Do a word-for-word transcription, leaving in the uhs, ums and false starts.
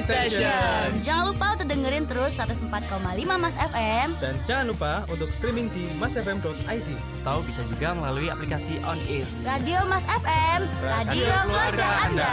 Station. Jangan lupa untuk dengerin terus seratus empat koma lima Mas F M. Dan jangan lupa untuk streaming di masfm dot i d. Tahu bisa juga melalui aplikasi On Air. Radio Mas F M, radio, radio keluarga Anda.